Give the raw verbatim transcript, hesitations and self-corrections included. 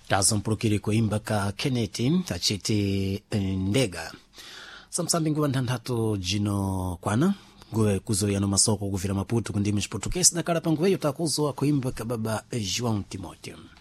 tazompulukire kuimba ka Kenneth achiti ndega samsambi nguwa nthanthatu jino kwana nguwe kuzoyano masoko kuvira Maputo kundimi Portuguese na kala panguweyo takuzoa kuimba ka baba João Timóteo.